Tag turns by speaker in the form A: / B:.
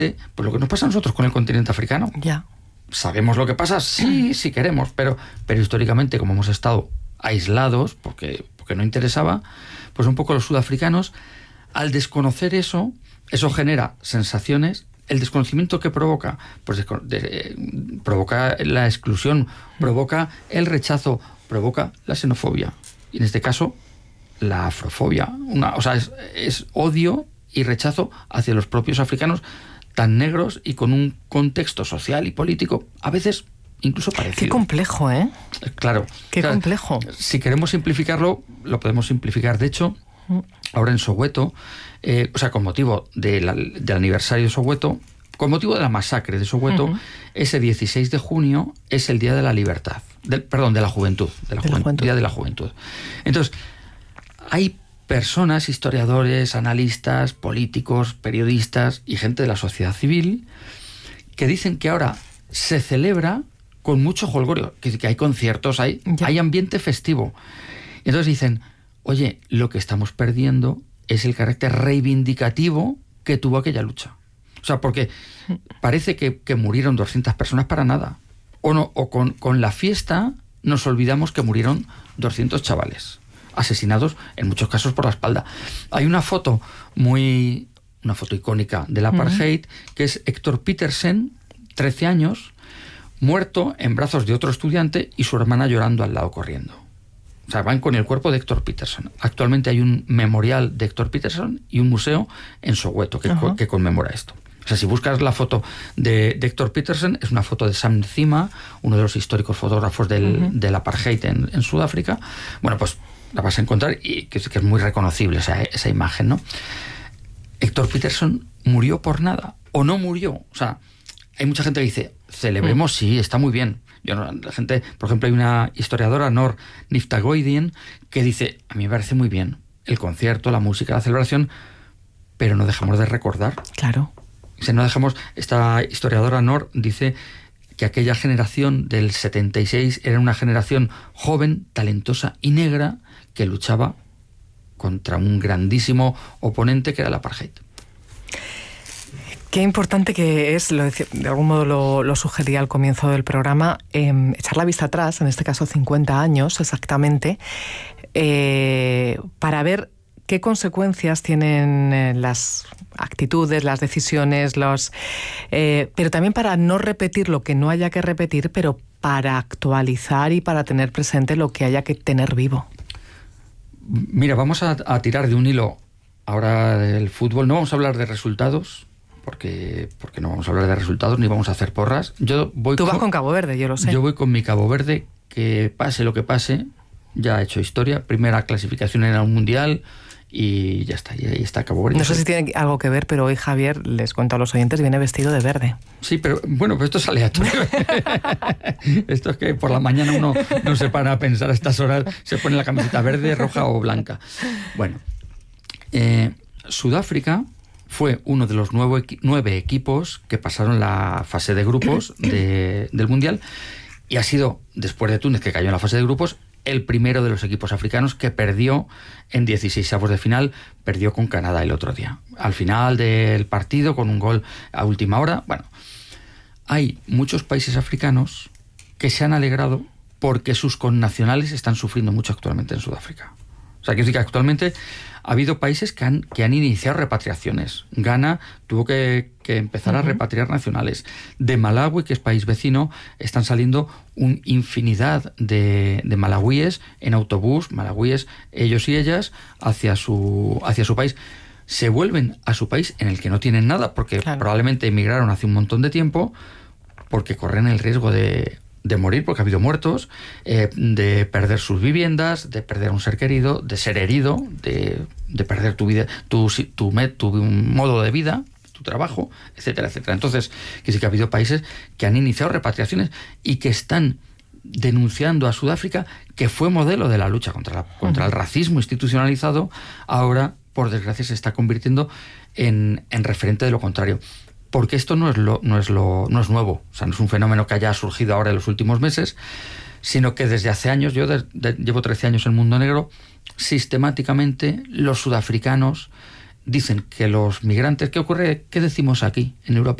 A: pues lo que nos pasa a nosotros con el continente africano.
B: Ya.
A: ¿Sabemos lo que pasa? Sí, sí queremos, pero históricamente, como hemos estado aislados, porque no interesaba, pues un poco los sudafricanos, al desconocer eso genera sensaciones. El desconocimiento que provoca, pues provoca la exclusión, provoca el rechazo, provoca la xenofobia. Y en este caso, la afrofobia. Es odio y rechazo hacia los propios africanos tan negros y con un contexto social y político a veces incluso parecido.
B: Qué complejo, ¿eh?
A: Claro.
B: Qué complejo.
A: Si queremos simplificarlo, lo podemos simplificar. De hecho, ahora en Soweto, con motivo del aniversario de Soweto, con motivo de la masacre de Soweto, ese 16 de junio es el Día de la Libertad. De la Juventud. Día de la Juventud. Entonces, hay personas, historiadores, analistas, políticos, periodistas y gente de la sociedad civil que dicen que ahora se celebra con mucho jolgorio, que hay conciertos, hay ambiente festivo. Entonces dicen, oye, lo que estamos perdiendo es el carácter reivindicativo que tuvo aquella lucha. O sea, porque parece que murieron 200 personas para nada. O con la fiesta nos olvidamos que murieron 200 chavales, asesinados en muchos casos por la espalda. Hay una foto icónica del apartheid, que es Héctor Petersen, 13 años, muerto en brazos de otro estudiante y su hermana llorando al lado corriendo. O sea, van con el cuerpo de Héctor Petersen. Actualmente hay un memorial de Héctor Petersen y un museo en Soweto que conmemora esto. O sea, si buscas la foto de Héctor Petersen, es una foto de Sam Nzima, uno de los históricos fotógrafos del apartheid en Sudáfrica. Bueno, pues la vas a encontrar y que es muy reconocible esa imagen, ¿no? Héctor Petersen murió por nada, o no murió. O sea, hay mucha gente que dice, celebremos, sí, está muy bien. La gente, por ejemplo, hay una historiadora, Noor Niftagoidian, que dice, a mí me parece muy bien el concierto, la música, la celebración, pero no dejamos de recordar.
B: Claro.
A: Esta historiadora Noor dice que aquella generación del 76 era una generación joven, talentosa y negra que luchaba contra un grandísimo oponente que era el apartheid.
B: Qué importante que es, de algún modo lo sugería al comienzo del programa, echar la vista atrás, en este caso 50 años exactamente, para ver qué consecuencias tienen las actitudes, las decisiones, pero también para no repetir lo que no haya que repetir, pero para actualizar y para tener presente lo que haya que tener vivo.
A: Mira, vamos a tirar de un hilo ahora del fútbol. No vamos a hablar de resultados, porque no vamos a hablar de resultados ni vamos a hacer porras.
B: Tú vas con Cabo Verde, yo lo sé.
A: Yo voy con mi Cabo Verde, que pase lo que pase, ya ha hecho historia. Primera clasificación en el Mundial y ya está, y ahí está Cabo Verde.
B: No sé si tiene algo que ver, pero hoy Javier, les cuento a los oyentes, viene vestido de verde.
A: Sí, pero bueno, pues esto es aleatorio. Esto es que por la mañana uno no se para a pensar a estas horas, se pone la camiseta verde, roja o blanca. Bueno, Sudáfrica fue uno de los 9 equipos que pasaron la fase de grupos del Mundial y ha sido, después de Túnez, que cayó en la fase de grupos, el primero de los equipos africanos que perdió en 16avos de final, perdió con Canadá el otro día. Al final del partido, con un gol a última hora. Bueno, hay muchos países africanos que se han alegrado porque sus connacionales están sufriendo mucho actualmente en Sudáfrica. O sea, quiero decir que actualmente ha habido países que han iniciado repatriaciones. Ghana tuvo que empezar a repatriar nacionales. De Malawi, que es país vecino, están saliendo una infinidad de malawíes en autobús, malawíes, ellos y ellas, hacia su país. Se vuelven a su país en el que no tienen nada, porque probablemente emigraron hace un montón de tiempo, porque corren el riesgo de morir, porque ha habido muertos, de perder sus viviendas, de perder un ser querido, de ser herido, de perder tu vida, tu modo de vida, tu trabajo, etcétera, etcétera. Entonces, que sí que ha habido países que han iniciado repatriaciones y que están denunciando a Sudáfrica, que fue modelo de la lucha contra el racismo institucionalizado, ahora, por desgracia, se está convirtiendo en referente de lo contrario. Porque esto no es nuevo, o sea, no es un fenómeno que haya surgido ahora en los últimos meses, sino que desde hace años, yo llevo 13 años en el mundo negro, sistemáticamente los sudafricanos dicen que los migrantes, ¿qué ocurre? ¿Qué decimos aquí en Europa?